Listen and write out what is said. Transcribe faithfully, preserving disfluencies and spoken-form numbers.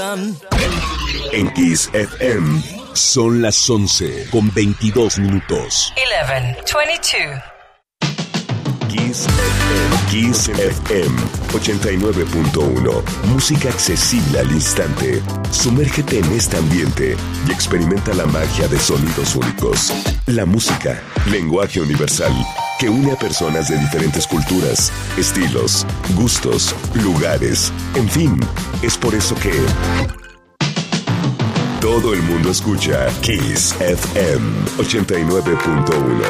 some. En Kiss F M son las once con veintidós minutos. eleven twenty-two. Kiss F M, Kiss F M ochenta y nueve punto uno. Música accesible al instante. Sumérgete en este ambiente y experimenta la magia de sonidos únicos. La música, lenguaje universal, que une a personas de diferentes culturas, estilos, gustos, lugares, en fin, es por eso que todo el mundo escucha Kiss F M ochenta y nueve punto uno.